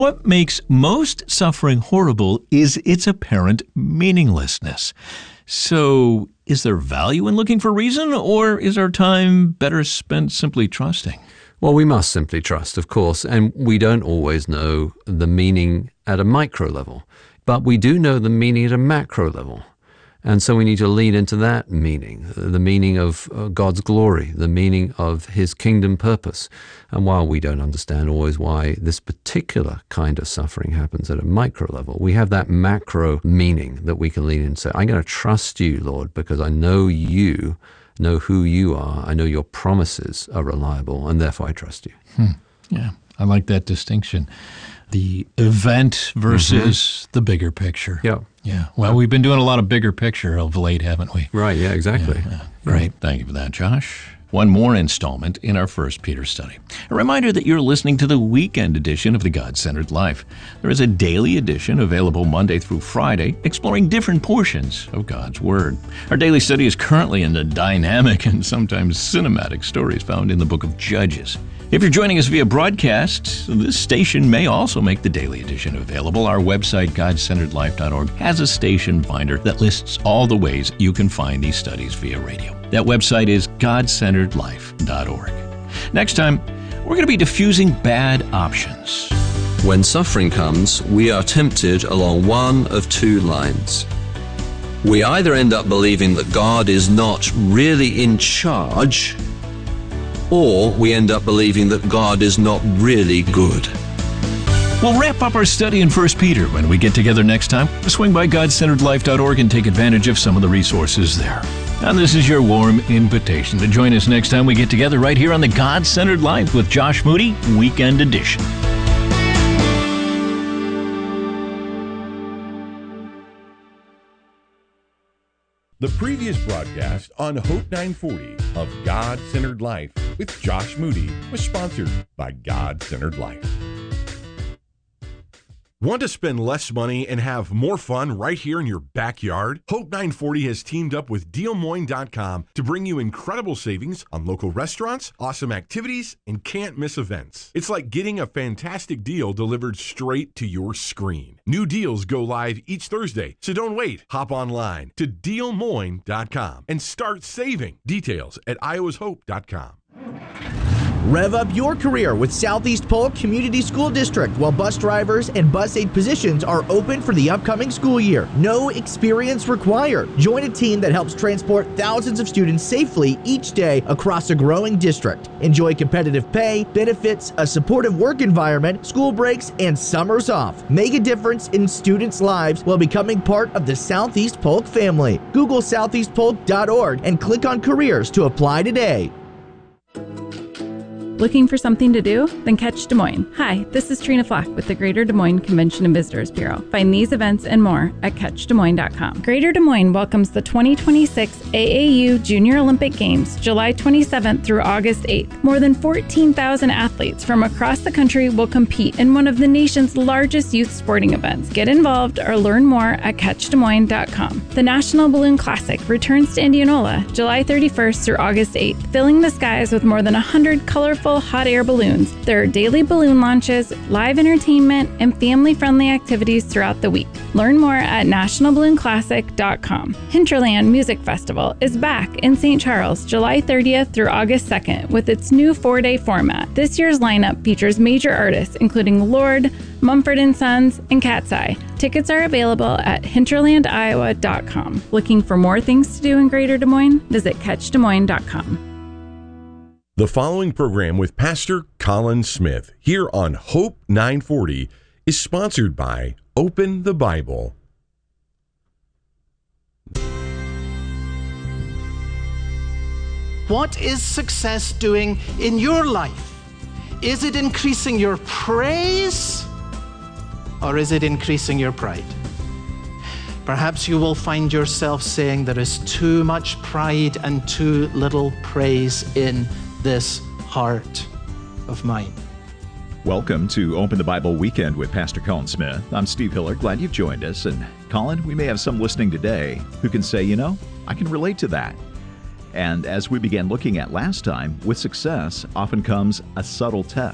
What makes most suffering horrible is its apparent meaninglessness. So, is there value in looking for reason, or is our time better spent simply trusting? Well, we must simply trust, of course, and we don't always know the meaning at a micro level, but we do know the meaning at a macro level. And so we need to lean into that meaning, the meaning of God's glory, the meaning of His kingdom purpose. And while we don't understand always why this particular kind of suffering happens at a micro level, we have that macro meaning that we can lean into. I'm going to trust you, Lord, because I know you know who you are. I know your promises are reliable, and therefore I trust you. Yeah, I like that distinction. The event versus the bigger picture. Yeah. Yeah. Well, we've been doing a lot of bigger picture of late, haven't we? Right, yeah, exactly. Yeah. Great. Thank you for that, Josh. One more installment in our First Peter study. A reminder that you're listening to the weekend edition of The God-Centered Life. There is a daily edition available Monday through Friday, exploring different portions of God's Word. Our daily study is currently in the dynamic and sometimes cinematic stories found in the book of Judges. If you're joining us via broadcast, this station may also make the daily edition available. Our website, godcenteredlife.org, has a station finder that lists all the ways you can find these studies via radio. That website is godcenteredlife.org. Next time, we're going to be diffusing bad options. When suffering comes, we are tempted along one of two lines. We either end up believing that God is not really in charge, or we end up believing that God is not really good. We'll wrap up our study in 1 Peter when we get together next time. Swing by godcenteredlife.org and take advantage of some of the resources there. And this is your warm invitation to join us next time we get together right here on the God-Centered Life with Josh Moody, Weekend Edition. The previous broadcast on Hope 940 of God-Centered Life with Josh Moody was sponsored by God-Centered Life. Want to spend less money and have more fun right here in your backyard? Hope 940 has teamed up with DealMoine.com to bring you incredible savings on local restaurants, awesome activities, and can't-miss events. It's like getting a fantastic deal delivered straight to your screen. New deals go live each Thursday, so don't wait. Hop online to DealMoine.com and start saving. Details at iowashope.com. Rev up your career with Southeast Polk Community School District while bus drivers and bus aide positions are open for the upcoming school year. No experience required. Join a team that helps transport thousands of students safely each day across a growing district. Enjoy competitive pay, benefits, a supportive work environment, school breaks, and summers off. Make a difference in students' lives while becoming part of the Southeast Polk family. Google southeastpolk.org and click on careers to apply today. Looking for something to do? Then catch Des Moines. Hi, this is Trina Flock with the Greater Des Moines Convention and Visitors Bureau. Find these events and more at catchdesmoines.com. Greater Des Moines welcomes the 2026 AAU Junior Olympic Games, July 27th through August 8th. More than 14,000 athletes from across the country will compete in one of the nation's largest youth sporting events. Get involved or learn more at catchdesmoines.com. The National Balloon Classic returns to Indianola, July 31st through August 8th, filling the skies with more than 100 colorful hot air balloons. There are daily balloon launches, live entertainment, and family-friendly activities throughout the week. Learn more at nationalballoonclassic.com. Hinterland Music Festival is back in St. Charles, July 30th through August 2nd with its new 4-day format. This year's lineup features major artists including Lorde, Mumford & Sons, and Cat's Eye. Tickets are available at hinterlandiowa.com. Looking for more things to do in Greater Des Moines? Visit catchdesmoines.com. The following program with Pastor Colin Smith here on Hope 940 is sponsored by Open the Bible. What is success doing in your life? Is it increasing your praise or is it increasing your pride? Perhaps you will find yourself saying there is too much pride and too little praise in this heart of mine. Welcome to Open the Bible Weekend with Pastor Colin Smith. I'm Steve Hiller. Glad you've joined us. And Colin, we may have some listening today who can say, I can relate to that. And as we began looking at last time, with success often comes a subtle test.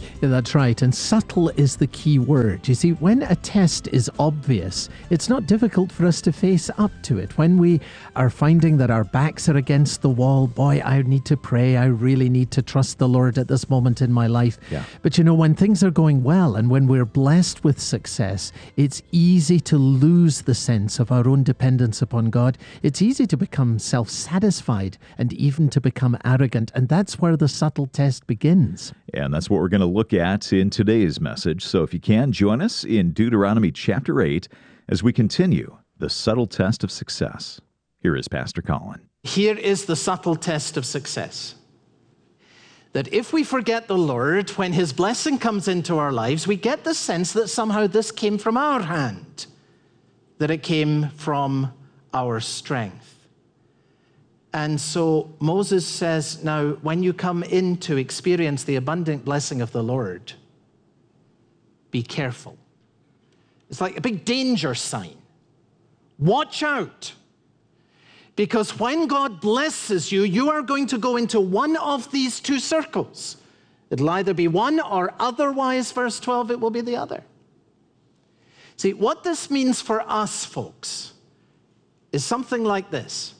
Yeah, that's right. And subtle is the key word. You see, when a test is obvious, it's not difficult for us to face up to it. When we are finding that our backs are against the wall, boy, I need to pray. I really need to trust the Lord at this moment in my life. Yeah. But you know, when things are going well and when we're blessed with success, it's easy to lose the sense of our own dependence upon God. It's easy to become self-satisfied and even to become arrogant. And that's where the subtle test begins. And that's what we're going to look at in today's message. So if you can, join us in Deuteronomy chapter 8 as we continue the subtle test of success. Here is Pastor Colin. Here is the subtle test of success. That if we forget the Lord, when His blessing comes into our lives, we get the sense that somehow this came from our hand, that it came from our strength. And so Moses says, now, when you come in to experience the abundant blessing of the Lord, be careful. It's like a big danger sign. Watch out. Because when God blesses you, you are going to go into one of these two circles. It'll either be one or otherwise, verse 12, it will be the other. See, what this means for us, folks, is something like this.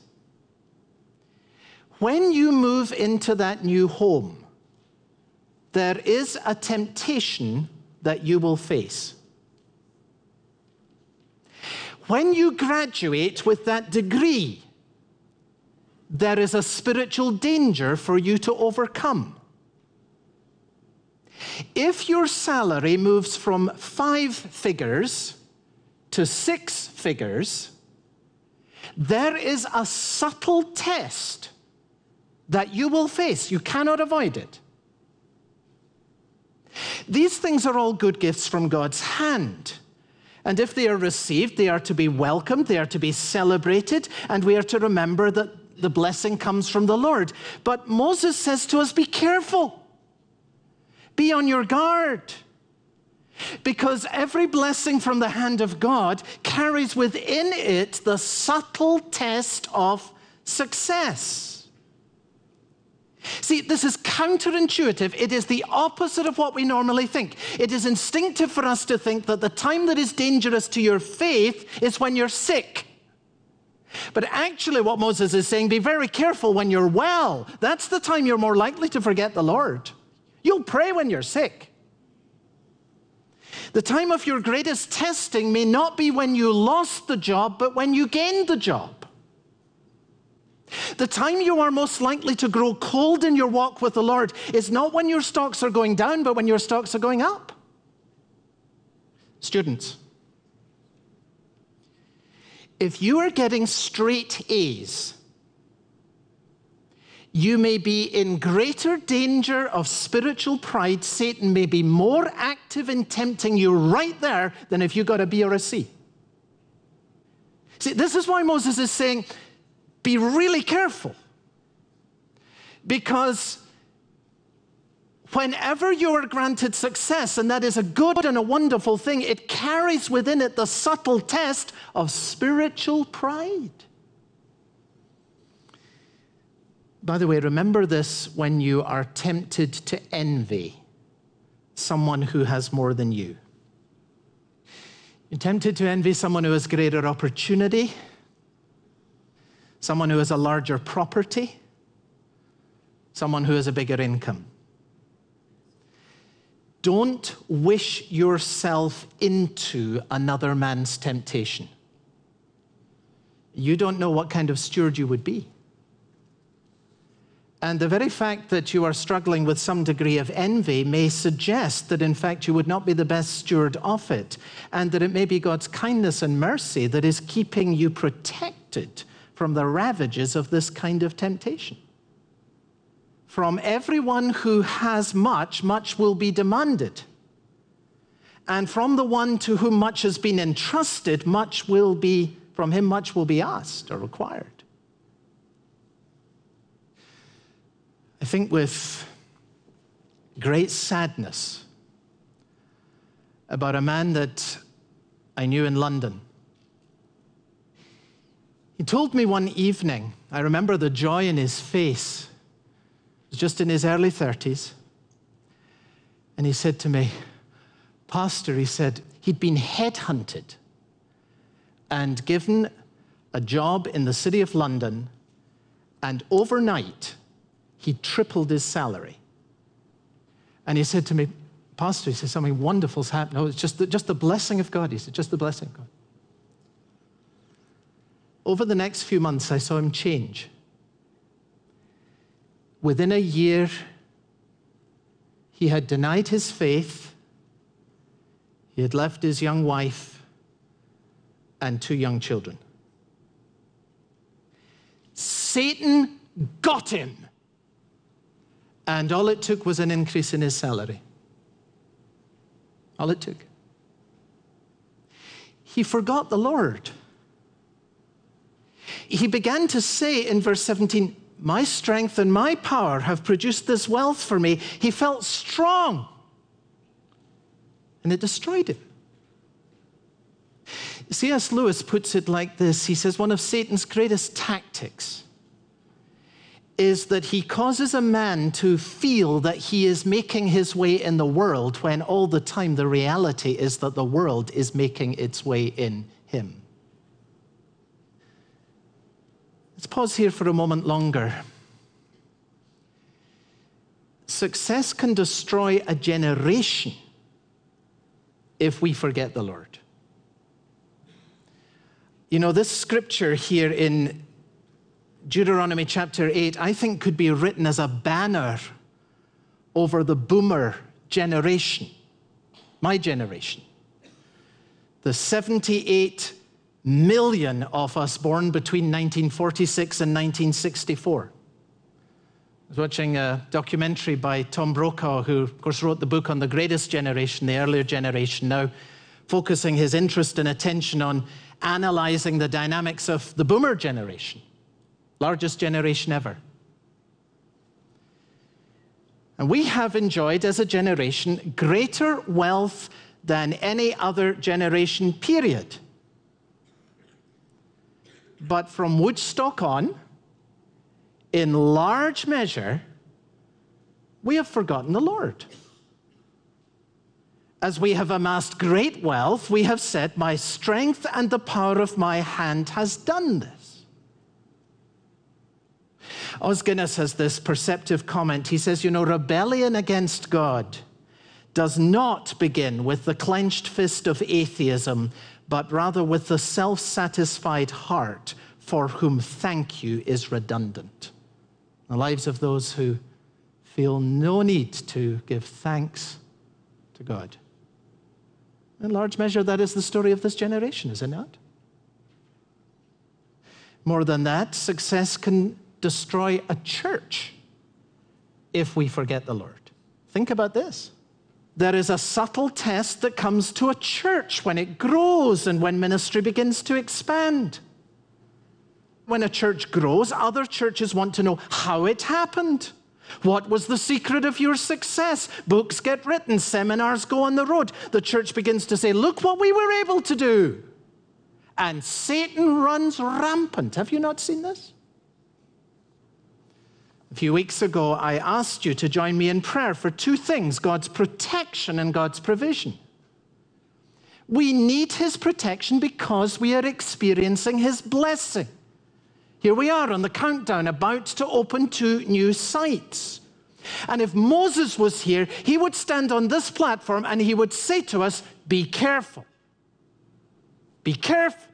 When you move into that new home, there is a temptation that you will face. When you graduate with that degree, there is a spiritual danger for you to overcome. If your salary moves from 5 figures to 6 figures, there is a subtle test that you will face. You cannot avoid it. These things are all good gifts from God's hand. And if they are received, they are to be welcomed, they are to be celebrated, and we are to remember that the blessing comes from the Lord. But Moses says to us, be careful. Be on your guard. Because every blessing from the hand of God carries within it the subtle test of success. See, this is counterintuitive. It is the opposite of what we normally think. It is instinctive for us to think that the time that is dangerous to your faith is when you're sick. But actually what Moses is saying, be very careful when you're well. That's the time you're more likely to forget the Lord. You'll pray when you're sick. The time of your greatest testing may not be when you lost the job, but when you gained the job. The time you are most likely to grow cold in your walk with the Lord is not when your stocks are going down, but when your stocks are going up. Students, if you are getting straight A's, you may be in greater danger of spiritual pride. Satan may be more active in tempting you right there than if you got a B or a C. See, this is why Moses is saying, be really careful. Because whenever you are granted success, and that is a good and a wonderful thing, it carries within it the subtle test of spiritual pride. By the way, remember this when you are tempted to envy someone who has more than you. You're tempted to envy someone who has greater opportunity, someone who has a larger property, someone who has a bigger income. Don't wish yourself into another man's temptation. You don't know what kind of steward you would be. And the very fact that you are struggling with some degree of envy may suggest that in fact you would not be the best steward of it, and that it may be God's kindness and mercy that is keeping you protected from the ravages of this kind of temptation. From everyone who has much, much will be demanded. And from the one to whom much has been entrusted, from him much will be asked or required. I think with great sadness about a man that I knew in London. He told me one evening, I remember the joy in his face, he was just in his early 30s, And he said to me, Pastor, he said, he'd been headhunted and given a job in the City of London, and overnight, he tripled his salary. And he said to me, Pastor, he said, something wonderful's happened. No, it's just the blessing of God. He said, just the blessing of God. Over the next few months, I saw him change. Within a year, he had denied his faith. He had left his young wife and 2 young children. Satan got him. And all it took was an increase in his salary. All it took. He forgot the Lord. He began to say in verse 17, my strength and my power have produced this wealth for me. He felt strong. And it destroyed him. C.S. Lewis puts it like this. He says, one of Satan's greatest tactics is that he causes a man to feel that he is making his way in the world when all the time the reality is that the world is making its way in him. Let's pause here for a moment longer. Success can destroy a generation if we forget the Lord. You know, this scripture here in Deuteronomy chapter 8, I think could be written as a banner over the boomer generation, my generation. The 78 million of us born between 1946 and 1964. I was watching a documentary by Tom Brokaw, who, of course, wrote the book on the greatest generation, the earlier generation, now focusing his interest and attention on analyzing the dynamics of the boomer generation. Largest generation ever. And we have enjoyed, as a generation, greater wealth than any other generation, period. But from Woodstock on, in large measure, we have forgotten the Lord. As we have amassed great wealth, we have said, my strength and the power of my hand has done this. Os Guinness has this perceptive comment. He says, you know, rebellion against God does not begin with the clenched fist of atheism, but rather with the self-satisfied heart for whom thank you is redundant. The lives of those who feel no need to give thanks to God. In large measure, that is the story of this generation, is it not? More than that, success can destroy a church if we forget the Lord. Think about this. There is a subtle test that comes to a church when it grows and when ministry begins to expand. When a church grows, other churches want to know how it happened. What was the secret of your success? Books get written, seminars go on the road. The church begins to say, look what we were able to do. And Satan runs rampant. Have you not seen this? A few weeks ago, I asked you to join me in prayer for 2 things, God's protection and God's provision. We need his protection because we are experiencing his blessing. Here we are on the countdown, about to open 2 new sites. And if Moses was here, he would stand on this platform and he would say to us, be careful. Be careful.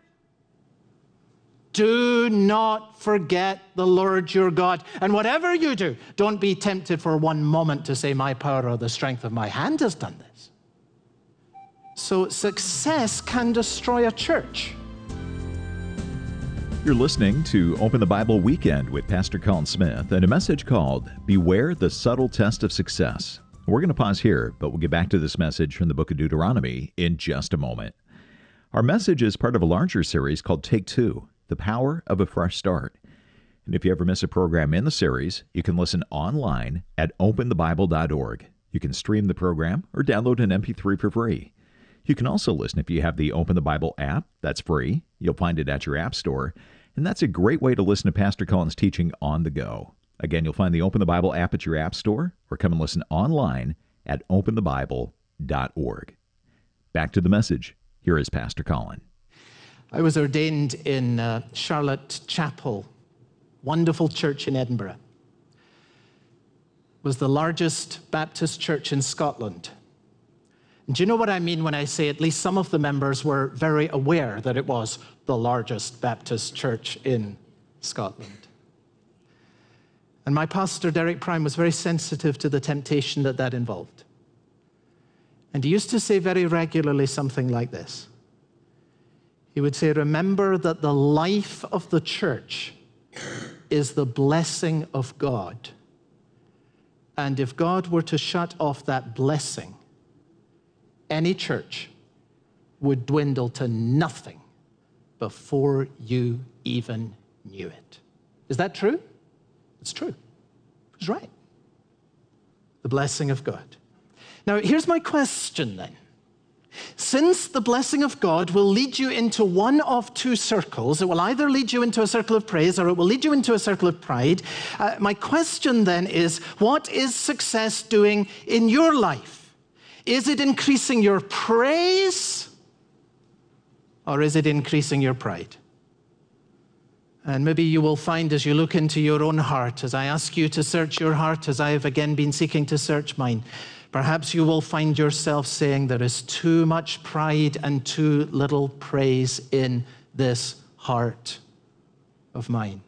Do not forget the Lord your God. And whatever you do, don't be tempted for one moment to say, my power or the strength of my hand has done this. So success can destroy a church. You're listening to Open the Bible Weekend with Pastor Colin Smith and a message called Beware the Subtle Test of Success. We're going to pause here, but we'll get back to this message from the book of Deuteronomy in just a moment. Our message is part of a larger series called Take 2, The Power of a Fresh Start. And if you ever miss a program in the series, you can listen online at openthebible.org. You can stream the program or download an MP3 for free. You can also listen if you have the Open the Bible app. That's free. You'll find it at your app store. And that's a great way to listen to Pastor Colin's teaching on the go. Again, you'll find the Open the Bible app at your app store or come and listen online at openthebible.org. Back to the message. Here is Pastor Colin. I was ordained in Charlotte Chapel, wonderful church in Edinburgh. It was the largest Baptist church in Scotland. And do you know what I mean when I say at least some of the members were very aware that it was the largest Baptist church in Scotland? And my pastor, Derek Prime, was very sensitive to the temptation that involved. And he used to say very regularly something like this. He would say, remember that the life of the church is the blessing of God. And if God were to shut off that blessing, any church would dwindle to nothing before you even knew it. Is that true? It's true. It's right. The blessing of God. Now, here's my question then. Since the blessing of God will lead you into one of two circles, it will either lead you into a circle of praise or it will lead you into a circle of pride. My question then is, what is success doing in your life? Is it increasing your praise or is it increasing your pride? And maybe you will find as you look into your own heart, as I ask you to search your heart, as I have again been seeking to search mine, perhaps you will find yourself saying there is too much pride and too little praise in this heart of mine.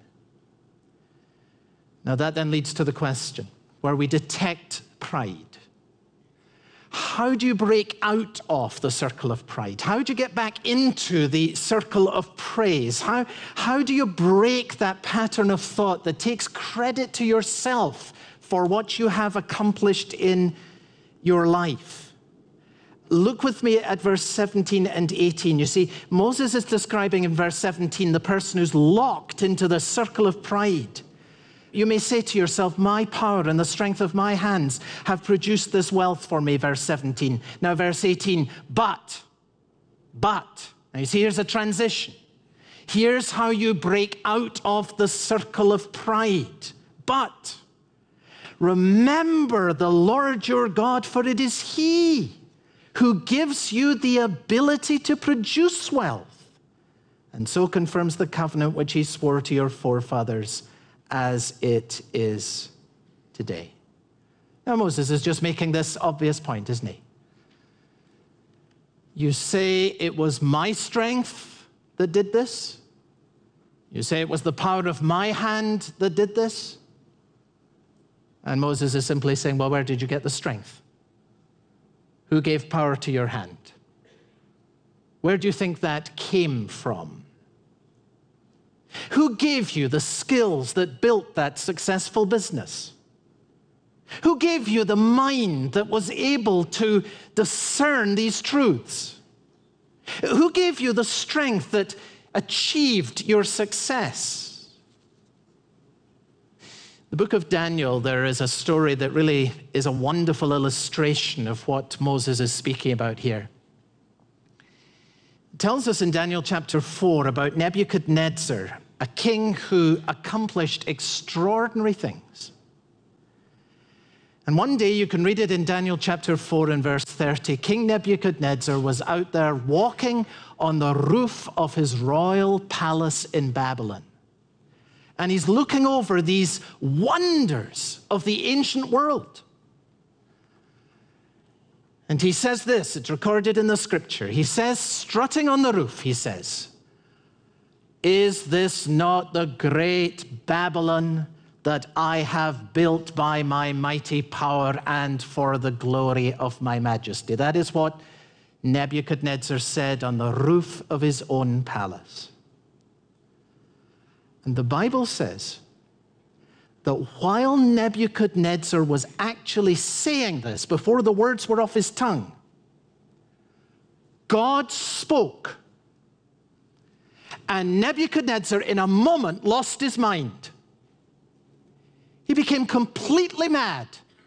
Now that then leads to the question, where we detect pride. How do you break out of the circle of pride? How do you get back into the circle of praise? How do you break that pattern of thought that takes credit to yourself for what you have accomplished in your life? Look with me at verse 17 and 18. You see, Moses is describing in verse 17 the person who's locked into the circle of pride. You may say to yourself, my power and the strength of my hands have produced this wealth for me, verse 17. Now, verse 18, but. Now, you see, here's a transition. Here's how you break out of the circle of pride. But remember the Lord your God, for it is He who gives you the ability to produce wealth, and so confirms the covenant which He swore to your forefathers, as it is today. Now, Moses is just making this obvious point, isn't he? You say it was my strength that did this. You say it was the power of my hand that did this. And Moses is simply saying, well, where did you get the strength? Who gave power to your hand? Where do you think that came from? Who gave you the skills that built that successful business? Who gave you the mind that was able to discern these truths? Who gave you the strength that achieved your success? The book of Daniel, there is a story that really is a wonderful illustration of what Moses is speaking about here. It tells us in Daniel chapter 4 about Nebuchadnezzar, a king who accomplished extraordinary things. And one day, you can read it in Daniel chapter 4 and verse 30, King Nebuchadnezzar was out there walking on the roof of his royal palace in Babylon. And he's looking over these wonders of the ancient world. And he says this, it's recorded in the scripture. He says, strutting on the roof, he says, is this not the great Babylon that I have built by my mighty power and for the glory of my majesty? That is what Nebuchadnezzar said on the roof of his own palace. And the Bible says that while Nebuchadnezzar was actually saying this, before the words were off his tongue, God spoke. And Nebuchadnezzar, in a moment, lost his mind. He became completely mad.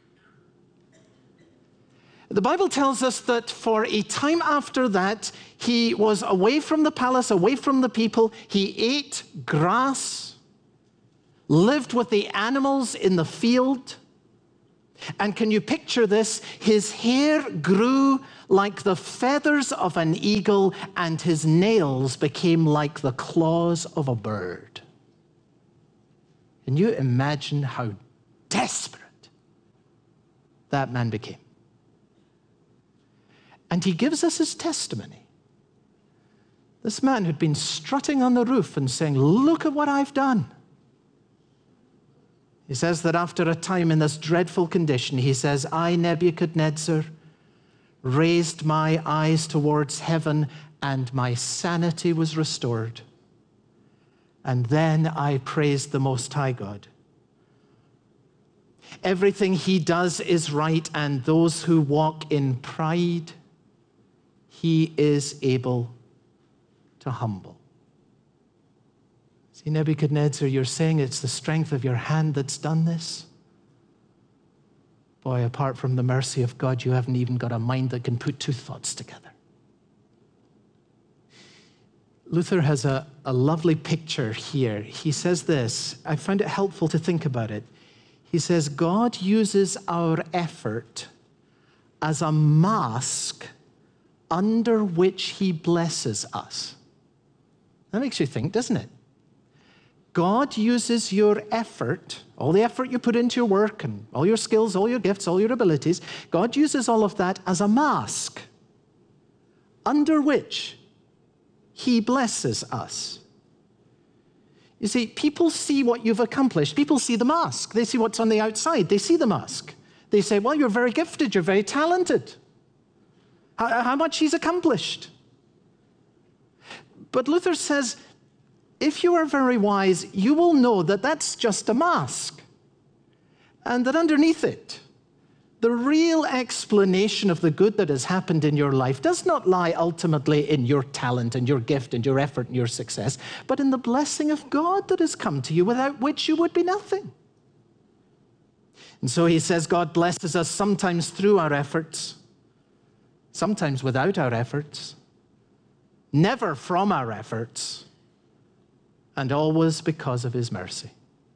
The Bible tells us that for a time after that, he was away from the palace, away from the people. He ate grass, lived with the animals in the field. And can you picture this? His hair grew like the feathers of an eagle, and his nails became like the claws of a bird. Can you imagine how desperate that man became? And he gives us his testimony. This man who'd been strutting on the roof and saying, "Look at what I've done." He says that after a time in this dreadful condition, he says, "I, Nebuchadnezzar, raised my eyes towards heaven, and my sanity was restored. And then I praised the Most High God. Everything he does is right, and those who walk in pride, he is able to humble." See, Nebuchadnezzar, you're saying it's the strength of your hand that's done this? Boy, apart from the mercy of God, you haven't even got a mind that can put two thoughts together. Luther has a lovely picture here. He says this, I found it helpful to think about it. He says, God uses our effort as a mask under which he blesses us. That makes you think, doesn't it? God uses your effort, all the effort you put into your work and all your skills, all your gifts, all your abilities, God uses all of that as a mask under which he blesses us. You see, people see what you've accomplished. People see the mask. They see what's on the outside. They see the mask. They say, well, you're very gifted. You're very talented. How much he's accomplished. But Luther says, if you are very wise, you will know that that's just a mask. And that underneath it, the real explanation of the good that has happened in your life does not lie ultimately in your talent and your gift and your effort and your success, but in the blessing of God that has come to you, without which you would be nothing. And so he says God blesses us sometimes through our efforts, sometimes without our efforts, never from our efforts, and always because of his mercy.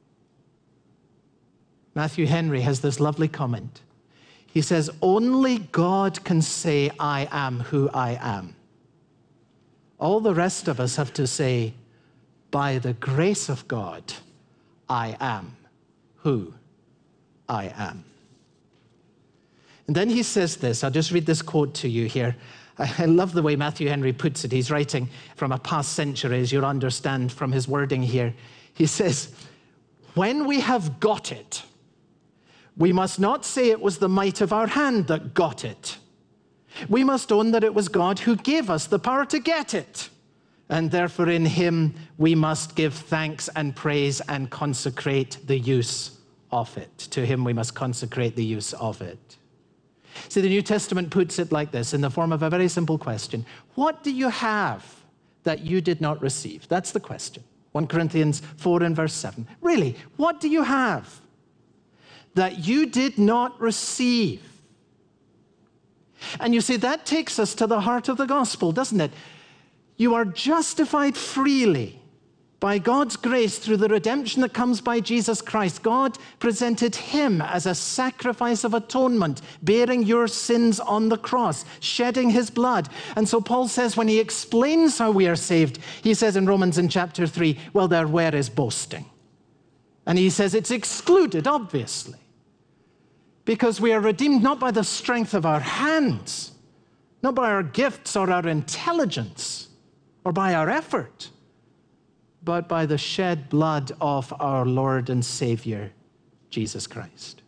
Matthew Henry has this lovely comment. He says, only God can say, I am who I am. All the rest of us have to say, by the grace of God, I am who I am. And then he says this, I'll just read this quote to you here. I love the way Matthew Henry puts it. He's writing from a past century, as you'll understand from his wording here. He says, when we have got it, we must not say it was the might of our hand that got it. We must own that it was God who gave us the power to get it. And therefore in him we must give thanks and praise and consecrate the use of it. To him we must consecrate the use of it. See, the New Testament puts it like this in the form of a very simple question. What do you have that you did not receive? That's the question. 1 Corinthians 4 and verse 7. Really, what do you have that you did not receive? And you see, that takes us to the heart of the gospel, doesn't it? You are justified freely by God's grace through the redemption that comes by Jesus Christ. God presented him as a sacrifice of atonement, bearing your sins on the cross, shedding his blood. And so Paul says when he explains how we are saved, he says in Romans in chapter 3, well, there where is boasting? And he says it's excluded, obviously, because we are redeemed not by the strength of our hands, not by our gifts or our intelligence or by our effort, but by the shed blood of our Lord and Savior, Jesus Christ.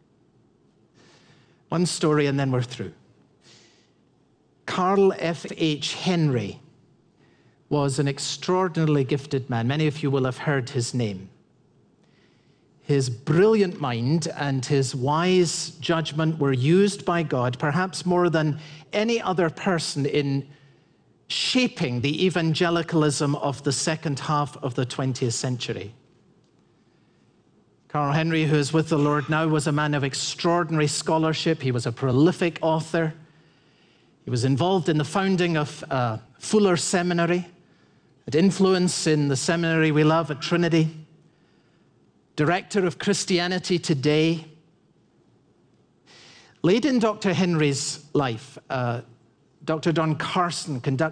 One story and then we're through. Carl F.H. Henry was an extraordinarily gifted man. Many of you will have heard his name. His brilliant mind and his wise judgment were used by God, perhaps more than any other person, in shaping the evangelicalism of the second half of the 20th century. Carl Henry, who is with the Lord now, was a man of extraordinary scholarship. He was a prolific author. He was involved in the founding of Fuller Seminary, had influence in the seminary we love at Trinity, director of Christianity Today, Late in Dr. Henry's life, Dr. Don Carson conducted